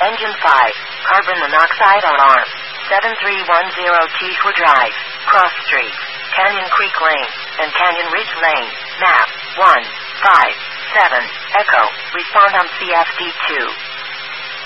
Engine 5, carbon monoxide alarm. 7310 Teahua Drive, Cross Street, Canyon Creek Lane, and Canyon Ridge Lane. Map 157 Echo. Respond on CFD2.